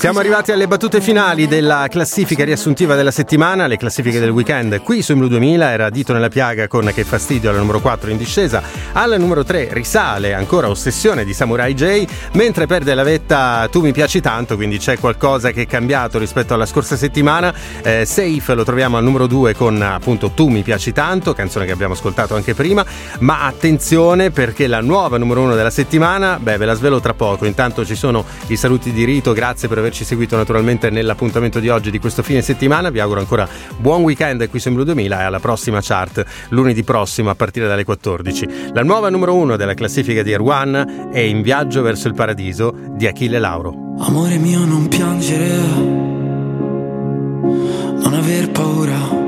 Siamo arrivati alle battute finali della classifica riassuntiva della settimana, le classifiche del weekend. Qui su Blu 2000 era Dito nella piaga con Che fastidio alla numero 4 in discesa, alla numero 3 risale ancora Ossessione di Samurai J, mentre perde la vetta Tu mi piaci tanto, quindi c'è qualcosa che è cambiato rispetto alla scorsa settimana. Safe lo troviamo al numero 2 con appunto Tu mi piaci tanto, canzone che abbiamo ascoltato anche prima, ma attenzione perché la nuova numero 1 della settimana, ve la svelo tra poco. Intanto ci sono i saluti di rito, grazie per averci seguito naturalmente nell'appuntamento di oggi, di questo fine settimana. Vi auguro ancora buon weekend qui su Blu 2000 e alla prossima chart lunedì prossimo a partire dalle 14. La nuova numero 1 della classifica di Air One è In viaggio verso il paradiso di Achille Lauro. Amore mio, non piangere, non aver paura,